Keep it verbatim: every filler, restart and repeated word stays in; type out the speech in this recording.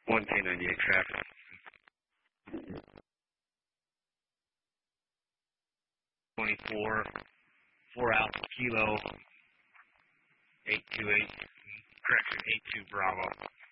one ten ninety-eight traffic. twenty-four, four Alpha Kilo, eight two eight, correction, eight two Bravo.